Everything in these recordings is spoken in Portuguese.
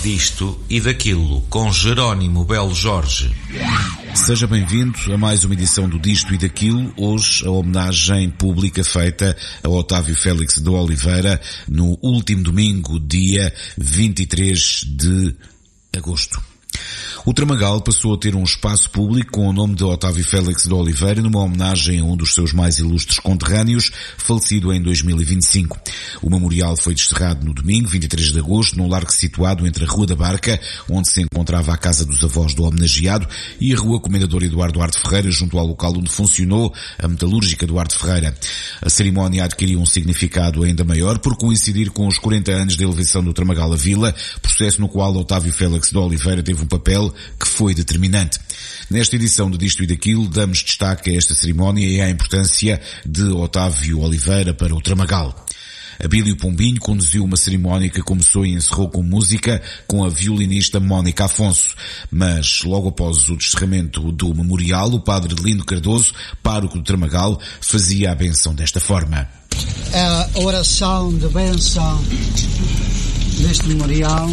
Disto e daquilo, com Jerónimo Belo Jorge. Seja bem-vindo a mais uma edição do Disto e daquilo. Hoje a homenagem pública feita a Otávio Félix de Oliveira no último domingo, dia 23 de agosto. O Tramagal passou a ter um espaço público com o nome de Otávio Félix de Oliveira numa homenagem a um dos seus mais ilustres conterrâneos, falecido em 2025. O memorial foi desterrado no domingo, 23 de agosto, num largo situado entre a Rua da Barca, onde se encontrava a casa dos avós do homenageado, e a Rua Comendador Eduardo Duarte Ferreira, junto ao local onde funcionou a metalúrgica Duarte Ferreira. A cerimónia adquiriu um significado ainda maior por coincidir com os 40 anos da elevação do Tramagal à Vila, processo no qual Otávio Félix de Oliveira teve um papel que foi determinante. Nesta edição de Disto e daquilo, damos destaque a esta cerimónia e à importância de Otávio Oliveira para o Tramagal. Abílio Pombinho conduziu uma cerimónia que começou e encerrou com música com a violinista Mónica Afonso. Mas, logo após o desterramento do memorial, o padre Lindo Cardoso, pároco do Tramagal, fazia a benção desta forma. A oração de benção deste memorial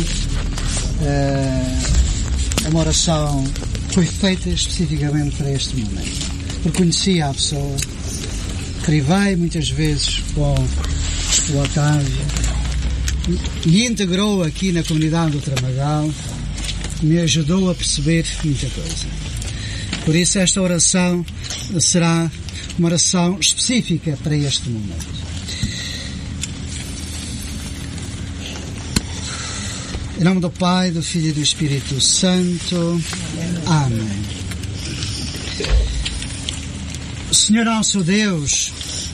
é uma oração que foi feita especificamente para este momento. Porque conhecia a pessoa, crivei muitas vezes com o Otávio e integrou aqui na comunidade do Tramagal, me ajudou a perceber muita coisa. Por isso esta oração será uma oração específica para este momento. Em nome do Pai, do Filho e do Espírito Santo. Amém. Senhor nosso Deus,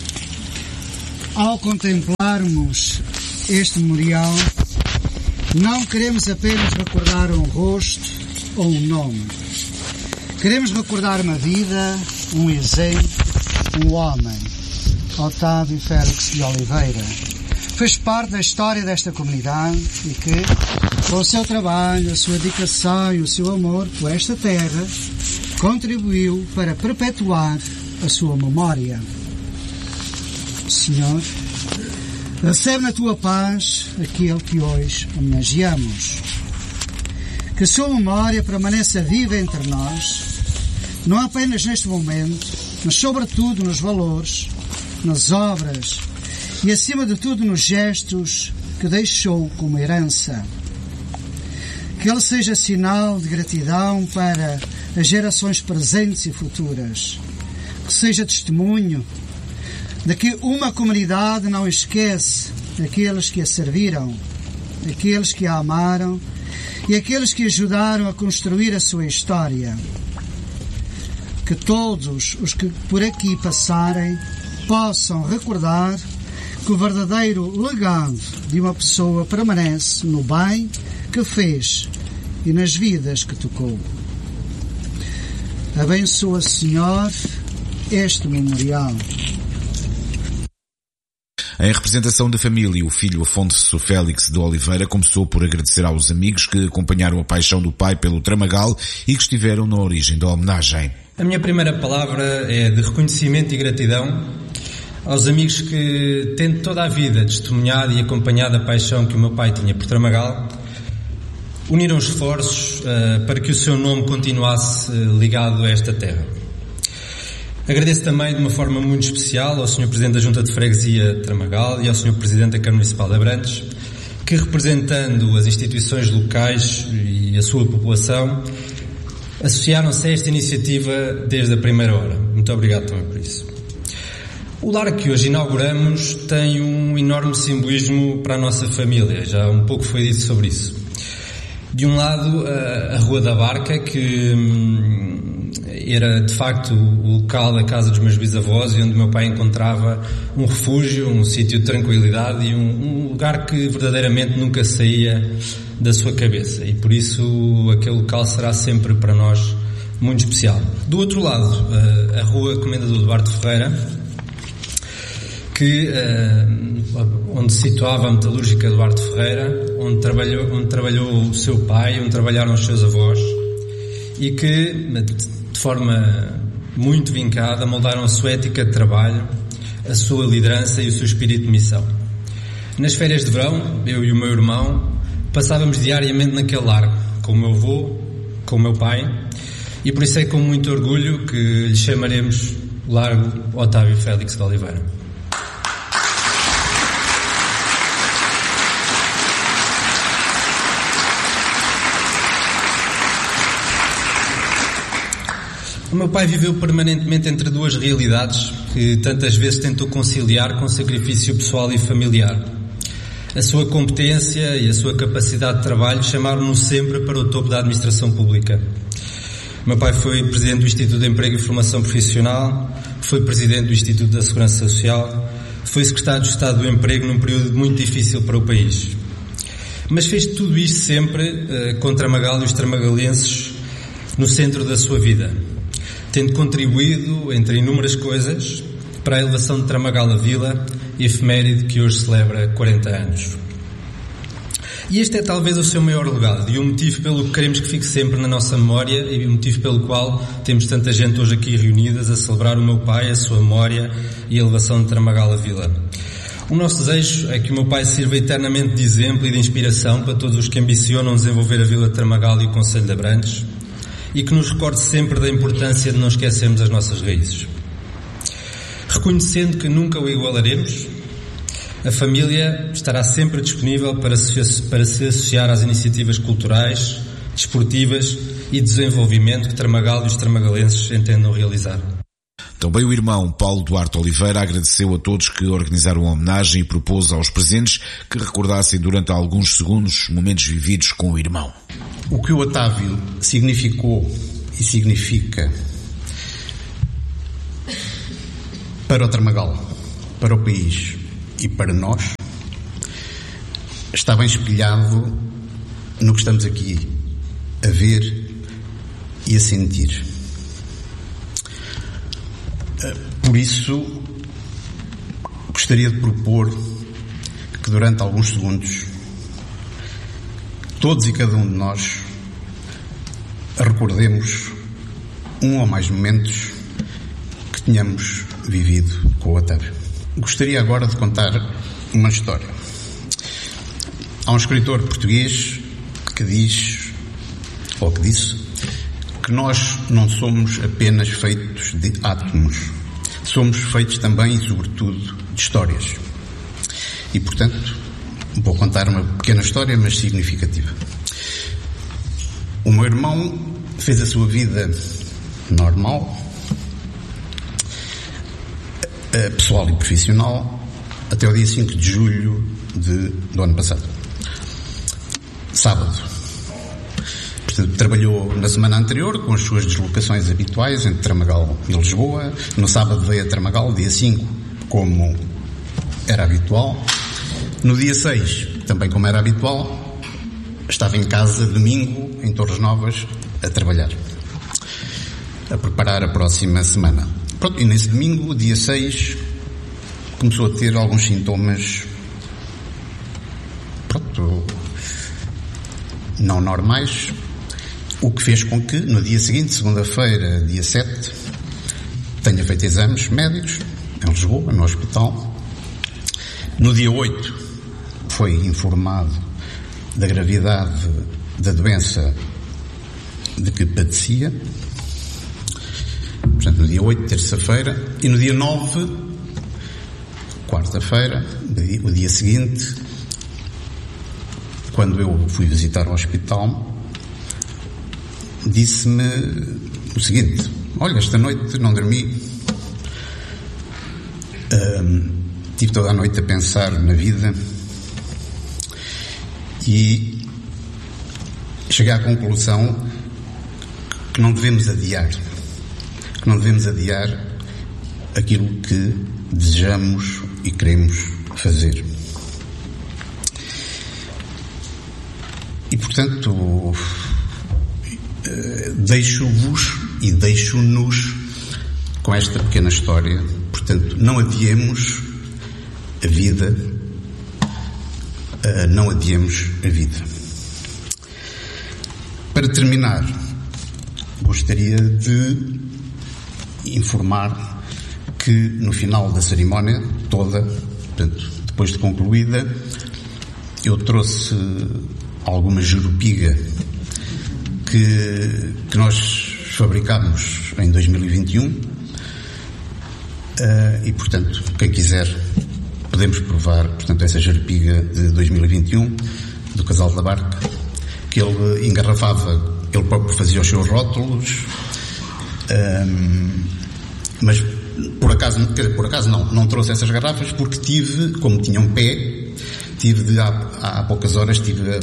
ao contemplarmos este memorial, não queremos apenas recordar um rosto ou um nome. Queremos recordar uma vida, um exemplo, um homem, Otávio Félix de Oliveira. Fez parte da história desta comunidade e que, com o seu trabalho, a sua dedicação e o seu amor por esta terra, contribuiu para perpetuar a sua memória. Senhor, recebe na tua paz aquele que hoje homenageamos. Que a sua memória permaneça viva entre nós, não apenas neste momento, mas sobretudo nos valores, nas obras e acima de tudo nos gestos que deixou como herança. Que ele seja sinal de gratidão para as gerações presentes e futuras. Que seja testemunho de que uma comunidade não esquece aqueles que a serviram, aqueles que a amaram e aqueles que ajudaram a construir a sua história. Que todos os que por aqui passarem possam recordar que o verdadeiro legado de uma pessoa permanece no bem que fez e nas vidas que tocou. Abençoa, Senhor, este memorial. Em representação da família, o filho Afonso Félix de Oliveira começou por agradecer aos amigos que acompanharam a paixão do pai pelo Tramagal e que estiveram na origem da homenagem. A minha primeira palavra é de reconhecimento e gratidão aos amigos que, tendo toda a vida testemunhado e acompanhado a paixão que o meu pai tinha por Tramagal, uniram esforços para que o seu nome continuasse ligado a esta terra. Agradeço também de uma forma muito especial ao Sr. Presidente da Junta de Freguesia de Tramagal e ao Sr. Presidente da Câmara Municipal de Abrantes, que, representando as instituições locais e a sua população, associaram-se a esta iniciativa desde a primeira hora. Muito obrigado também por isso. O lar que hoje inauguramos tem um enorme simbolismo para a nossa família, já um pouco foi dito sobre isso. De um lado, a Rua da Barca, que era de facto o local da casa dos meus bisavós e onde o meu pai encontrava um refúgio, um sítio de tranquilidade e um lugar que verdadeiramente nunca saía da sua cabeça, e por isso aquele local será sempre para nós muito especial. Do outro lado, a Rua Comendador Duarte Ferreira, onde se situava a metalúrgica Duarte Ferreira, onde trabalhou o seu pai, onde trabalharam os seus avós, e que, de forma muito vincada, moldaram a sua ética de trabalho, a sua liderança e o seu espírito de missão. Nas férias de verão, eu e o meu irmão passávamos diariamente naquele largo, com o meu avô, com o meu pai, e por isso é com muito orgulho que lhe chamaremos Largo Otávio Félix de Oliveira. O meu pai viveu permanentemente entre duas realidades que tantas vezes tentou conciliar com sacrifício pessoal e familiar. A sua competência e a sua capacidade de trabalho chamaram-no sempre para o topo da administração pública. O meu pai foi presidente do Instituto de Emprego e Formação Profissional, foi presidente do Instituto da Segurança Social, foi secretário de Estado do Emprego num período muito difícil para o país. Mas fez tudo isto sempre com Tramagal e os tramagalenses no centro da sua vida, tendo contribuído, entre inúmeras coisas, para a elevação de Tramagal a Vila, efeméride que hoje celebra 40 anos. E este é talvez o seu maior legado e o motivo pelo que queremos que fique sempre na nossa memória e o motivo pelo qual temos tanta gente hoje aqui reunidas a celebrar o meu pai, a sua memória e a elevação de Tramagal a Vila. O nosso desejo é que o meu pai sirva eternamente de exemplo e de inspiração para todos os que ambicionam desenvolver a Vila de Tramagal e o Concelho de Abrantes, e que nos recorde sempre da importância de não esquecermos as nossas raízes. Reconhecendo que nunca o igualaremos, a família estará sempre disponível para se associar às iniciativas culturais, desportivas e de desenvolvimento que Tramagal e os tramagalenses entendam realizar. Também o irmão Paulo Duarte Oliveira agradeceu a todos que organizaram a homenagem e propôs aos presentes que recordassem durante alguns segundos momentos vividos com o irmão. O que o Otávio significou e significa para o Tramagal, para o país e para nós, está bem espelhado no que estamos aqui a ver e a sentir. Por isso, gostaria de propor que durante alguns segundos todos e cada um de nós recordemos um ou mais momentos que tenhamos vivido com o Otávio. Gostaria agora de contar uma história. Há um escritor português que diz, ou que disse, que nós não somos apenas feitos de átomos, somos feitos também e sobretudo de histórias. E portanto, vou contar uma pequena história, mas significativa. O meu irmão fez a sua vida normal, pessoal e profissional, até o dia 5 de julho do ano passado. Sábado. Portanto, trabalhou na semana anterior com as suas deslocações habituais entre Tramagal e Lisboa. No sábado veio a Tramagal, dia 5, como era habitual. No dia 6, também como era habitual, estava em casa domingo, em Torres Novas, a trabalhar, a preparar a próxima semana. Pronto, e nesse domingo, dia 6, começou a ter alguns sintomas, não normais, o que fez com que no dia seguinte, segunda-feira, dia 7, tenha feito exames médicos em Lisboa, no hospital. No dia 8, foi informado da gravidade da doença de que padecia. Portanto, no dia 8, terça-feira, e no dia 9, quarta-feira, o dia seguinte, quando eu fui visitar o hospital, disse-me o seguinte: olha, esta noite não dormi, tive toda a noite a pensar na vida e cheguei à conclusão que não devemos adiar aquilo que desejamos e queremos fazer. E, portanto, deixo-vos e deixo-nos com esta pequena história. Portanto, não adiemos a vida, não adiemos a vida. Para terminar, gostaria de informar que no final da cerimónia toda, portanto, depois de concluída, eu trouxe alguma jerupiga que nós fabricámos em 2021 e, portanto, quem quiser podemos provar, portanto, essa jerupiga de 2021 do Casal da Barca, que ele engarrafava, ele próprio fazia os seus rótulos, mas por acaso não trouxe essas garrafas porque como tinha um pé, há poucas horas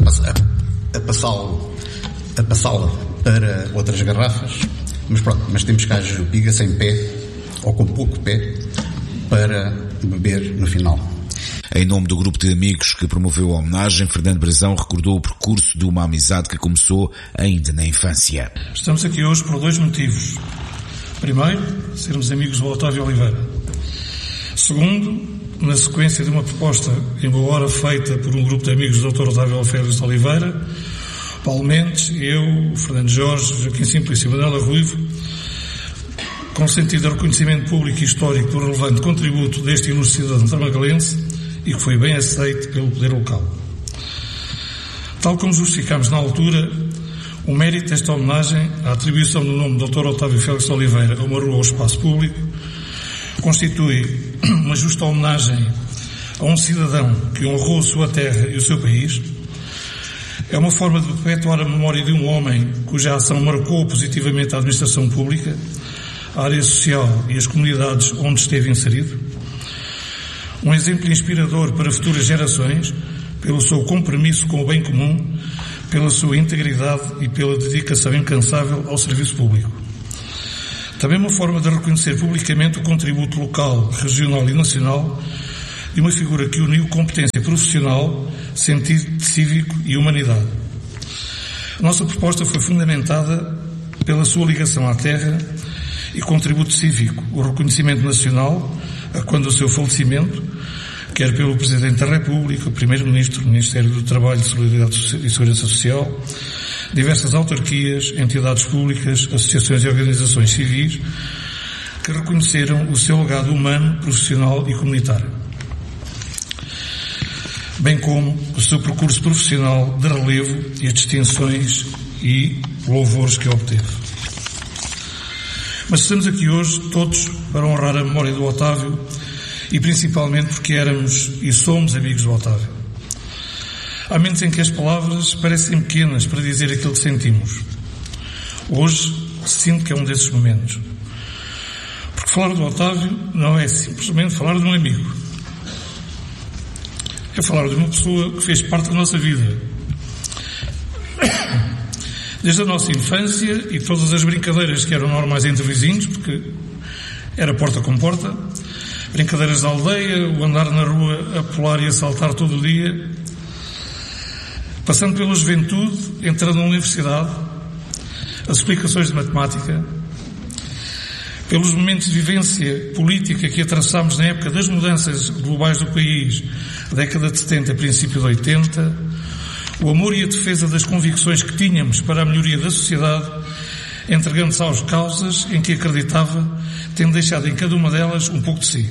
a passá-la para outras garrafas, mas temos cá a jerupiga sem pé, ou com pouco pé, para beber no final. Em nome do grupo de amigos que promoveu a homenagem, Fernando Brazão recordou o percurso de uma amizade que começou ainda na infância. Estamos aqui hoje por 2 motivos. Primeiro, sermos amigos do Otávio Oliveira. Segundo, na sequência de uma proposta, em boa hora, feita por um grupo de amigos do Dr. Otávio Félix de Oliveira, Paulo Mendes, eu, o Fernando Jorge, Joaquim Simplício e Manuela Ruivo, com sentido de reconhecimento público e histórico do relevante contributo deste ilustre cidadão tarmagalense e que foi bem aceito pelo poder local. Tal como justificámos na altura, o mérito desta homenagem, a atribuição do nome do Dr. Otávio Félix de Oliveira a uma rua ou espaço público, constitui uma justa homenagem a um cidadão que honrou a sua terra e o seu país. É uma forma de perpetuar a memória de um homem cuja ação marcou positivamente a administração pública, a área social e as comunidades onde esteve inserido. Um exemplo inspirador para futuras gerações, pelo seu compromisso com o bem comum, pela sua integridade e pela dedicação incansável ao serviço público. Também uma forma de reconhecer publicamente o contributo local, regional e nacional de uma figura que uniu competência profissional, sentido cívico e humanidade. A nossa proposta foi fundamentada pela sua ligação à terra e contributo cívico, o reconhecimento nacional, a quando o seu falecimento, quer pelo Presidente da República, o Primeiro-Ministro, o Ministério do Trabalho, Solidariedade e Segurança Social, diversas autarquias, entidades públicas, associações e organizações civis, que reconheceram o seu legado humano, profissional e comunitário, bem como o seu percurso profissional de relevo e as distinções e louvores que obteve. Mas estamos aqui hoje todos para honrar a memória do Otávio e principalmente porque éramos e somos amigos do Otávio. Há momentos em que as palavras parecem pequenas para dizer aquilo que sentimos. Hoje sinto que é um desses momentos. Porque falar do Otávio não é simplesmente falar de um amigo. É falar de uma pessoa que fez parte da nossa vida. Desde a nossa infância e todas as brincadeiras que eram normais entre vizinhos, porque era porta com porta, brincadeiras da aldeia, o andar na rua a pular e a saltar todo o dia, passando pela juventude, entrando na universidade, as explicações de matemática, pelos momentos de vivência política que atravessámos na época das mudanças globais do país, década de 70, princípio de 80, o amor e a defesa das convicções que tínhamos para a melhoria da sociedade, entregando-se às causas em que acreditava, tendo deixado em cada uma delas um pouco de si.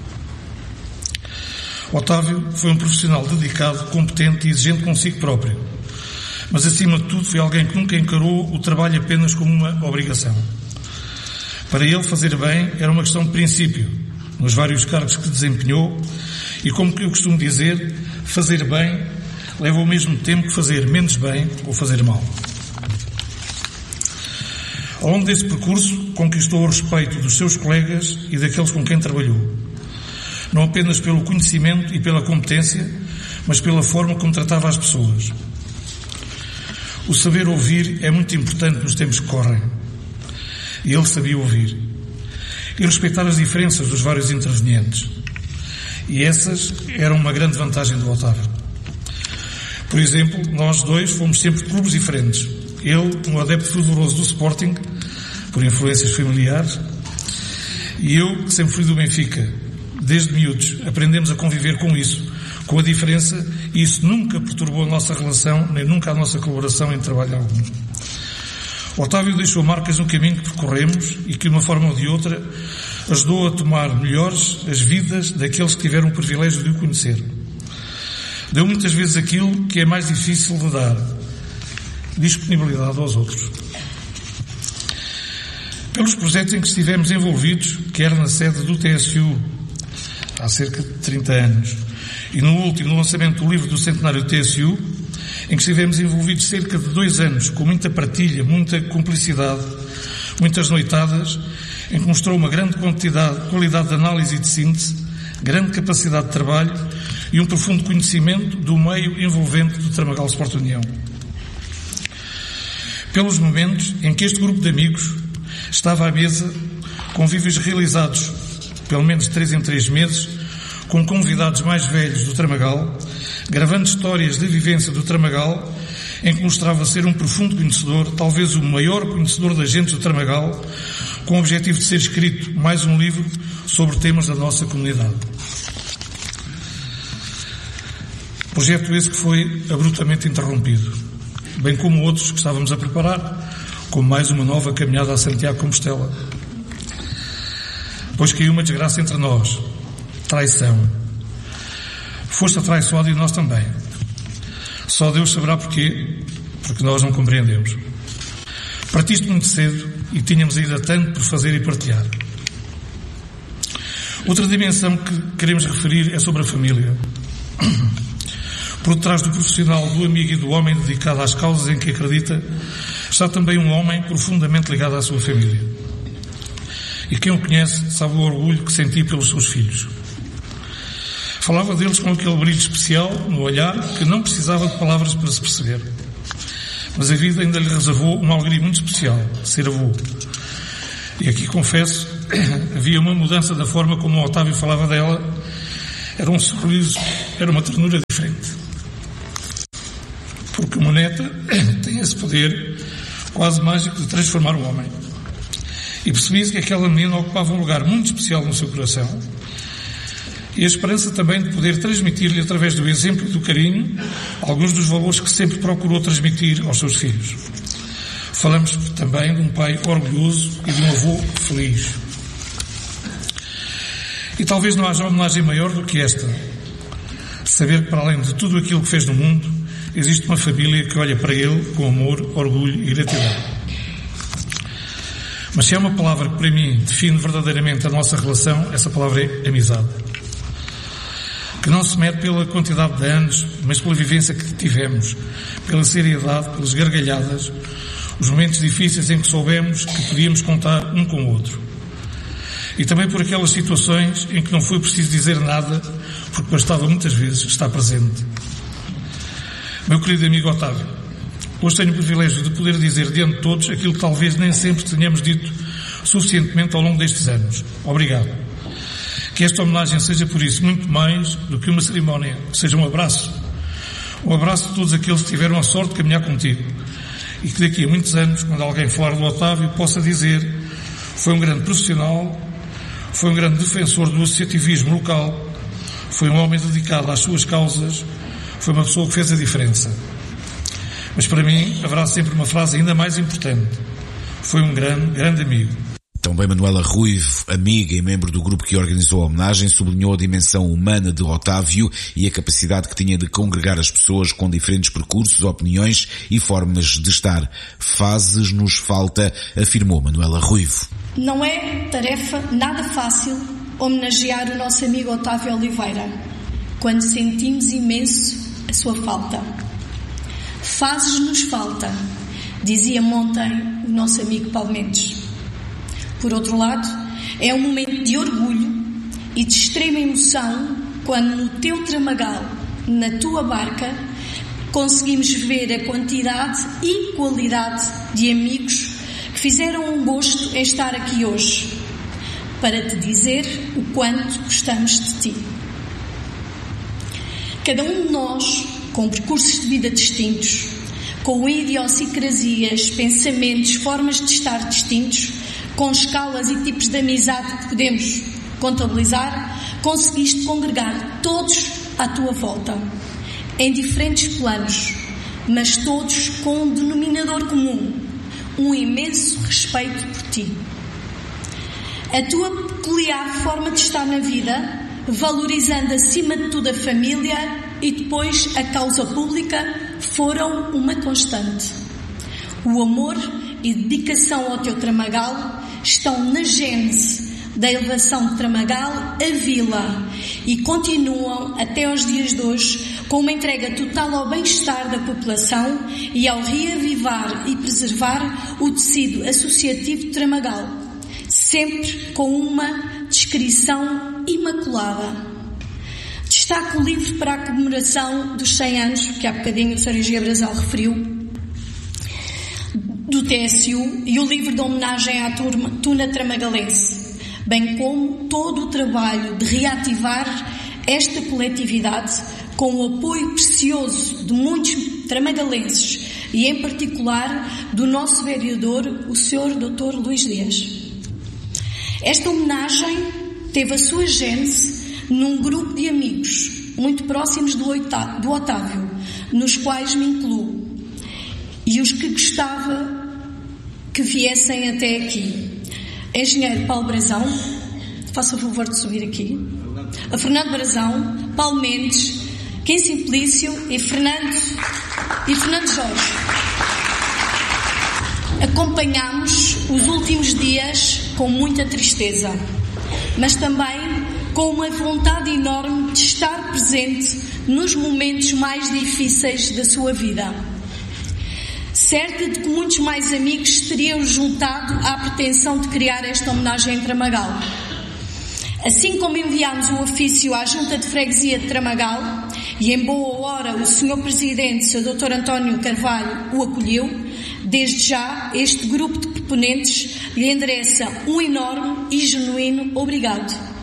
Otávio foi um profissional dedicado, competente e exigente consigo próprio, mas acima de tudo foi alguém que nunca encarou o trabalho apenas como uma obrigação. Para ele, fazer bem era uma questão de princípio, nos vários cargos que desempenhou, e como eu costumo dizer, fazer bem leva ao mesmo tempo que fazer menos bem ou fazer mal. Ao longo desse percurso, conquistou o respeito dos seus colegas e daqueles com quem trabalhou, não apenas pelo conhecimento e pela competência, mas pela forma como tratava as pessoas. O saber ouvir é muito importante nos tempos que correm, e ele sabia ouvir e respeitar as diferenças dos vários intervenientes, e essas eram uma grande vantagem do Otávio. Por exemplo, nós dois fomos sempre de clubes diferentes. Ele, um adepto fervoroso do Sporting, por influências familiares, e eu, que sempre fui do Benfica. Desde miúdos, aprendemos a conviver com isso, com a diferença, e isso nunca perturbou a nossa relação, nem nunca a nossa colaboração em trabalho algum. Otávio deixou marcas no caminho que percorremos e que, de uma forma ou de outra, ajudou a tomar melhores as vidas daqueles que tiveram o privilégio de o conhecer. Deu muitas vezes aquilo que é mais difícil de dar: disponibilidade aos outros. Pelos projetos em que estivemos envolvidos, quer na sede do TSU, há cerca de 30 anos, e no último, no lançamento do livro do centenário do TSU, em que estivemos envolvidos cerca de 2 anos, com muita partilha, muita cumplicidade, muitas noitadas, em que mostrou uma grande qualidade de análise e de síntese, grande capacidade de trabalho e um profundo conhecimento do meio envolvente do Tramagal Sport União. Pelos momentos em que este grupo de amigos estava à mesa, convívios realizados pelo menos de 3 em 3 meses, com convidados mais velhos do Tramagal, gravando histórias da vivência do Tramagal, em que mostrava ser um profundo conhecedor, talvez o maior conhecedor de agentes do Tramagal, com o objetivo de ser escrito mais um livro sobre temas da nossa comunidade. Projeto esse que foi abruptamente interrompido, bem como outros que estávamos a preparar, como mais uma nova caminhada a Santiago de Compostela. Pois caiu uma desgraça entre nós: traição. Foste atraiçoado e nós também. Só Deus saberá porquê, porque nós não compreendemos. Partiste muito cedo e tínhamos ainda tanto por fazer e partilhar. Outra dimensão que queremos referir é sobre a família. Por detrás do profissional, do amigo e do homem dedicado às causas em que acredita, está também um homem profundamente ligado à sua família. E quem o conhece sabe o orgulho que senti pelos seus filhos. Falava deles com aquele brilho especial no olhar que não precisava de palavras para se perceber. Mas a vida ainda lhe reservou uma alegria muito especial: ser avô. E aqui confesso, havia uma mudança da forma como o Otávio falava dela. Era um sorriso, era uma ternura diferente. Porque uma neta tem esse poder quase mágico de transformar o homem. E percebi-se que aquela menina ocupava um lugar muito especial no seu coração. E a esperança também de poder transmitir-lhe, através do exemplo e do carinho, alguns dos valores que sempre procurou transmitir aos seus filhos. Falamos também de um pai orgulhoso e de um avô feliz. E talvez não haja homenagem maior do que esta: saber que, para além de tudo aquilo que fez no mundo, existe uma família que olha para ele com amor, orgulho e gratidão. Mas se há uma palavra que para mim define verdadeiramente a nossa relação, essa palavra é amizade. Que não se mede pela quantidade de anos, mas pela vivência que tivemos, pela seriedade, pelas gargalhadas, os momentos difíceis em que soubemos que podíamos contar um com o outro. E também por aquelas situações em que não foi preciso dizer nada, porque bastava muitas vezes estar presente. Meu querido amigo Otávio, hoje tenho o privilégio de poder dizer diante de todos aquilo que talvez nem sempre tenhamos dito suficientemente ao longo destes anos. Obrigado. Que esta homenagem seja, por isso, muito mais do que uma cerimónia, que seja um abraço. Um abraço de todos aqueles que tiveram a sorte de caminhar contigo. E que daqui a muitos anos, quando alguém falar do Otávio, possa dizer: foi um grande profissional, foi um grande defensor do associativismo local, foi um homem dedicado às suas causas, foi uma pessoa que fez a diferença. Mas para mim haverá sempre uma frase ainda mais importante: foi um grande amigo. Também Manuela Ruivo, amiga e membro do grupo que organizou a homenagem, sublinhou a dimensão humana de Otávio e a capacidade que tinha de congregar as pessoas com diferentes percursos, opiniões e formas de estar. Fazes-nos falta, afirmou Manuela Ruivo. Não é tarefa nada fácil homenagear o nosso amigo Otávio Oliveira, quando sentimos imenso a sua falta. Fazes-nos falta, dizia ontem o nosso amigo Paulo Mendes. Por outro lado, é um momento de orgulho e de extrema emoção quando no teu Tramagal, na tua barca, conseguimos ver a quantidade e qualidade de amigos que fizeram um gosto em estar aqui hoje, para te dizer o quanto gostamos de ti. Cada um de nós, com percursos de vida distintos, com idiosincrasias, pensamentos, formas de estar distintos, com escalas e tipos de amizade que podemos contabilizar, conseguiste congregar todos à tua volta, em diferentes planos, mas todos com um denominador comum: um imenso respeito por ti. A tua peculiar forma de estar na vida, valorizando acima de tudo a família, e depois a causa pública foram uma constante. O amor e dedicação ao teu Tramagal estão na gênese da elevação de Tramagal a vila e continuam até aos dias de hoje com uma entrega total ao bem-estar da população e ao reavivar e preservar o tecido associativo de Tramagal, sempre com uma descrição imaculada. Destaco o livro para a comemoração dos 100 anos, que há bocadinho o Sr. Engenheiro Brazal referiu, do TSU, e o livro de homenagem à Tuna Tramagalense, bem como todo o trabalho de reativar esta coletividade com o apoio precioso de muitos tramagalenses e, em particular, do nosso vereador, o Sr. Dr. Luís Dias. Esta homenagem teve a sua gênese num grupo de amigos muito próximos do Otávio, nos quais me incluo, e os que gostava que viessem até aqui. Engenheiro Paulo Brazão, faça o favor de subir aqui. A Fernando Brazão, Paulo Mendes, Kim Simplício e Fernando Jorge. Acompanhámos os últimos dias com muita tristeza, mas também com uma vontade enorme de estar presente nos momentos mais difíceis da sua vida. Certa de que muitos mais amigos teriam juntado à pretensão de criar esta homenagem em Tramagal. Assim como enviámos o ofício à Junta de Freguesia de Tramagal, e em boa hora o Sr. Presidente, Sr. Dr. António Carvalho, o acolheu, desde já este grupo de proponentes lhe endereça um enorme e genuíno obrigado.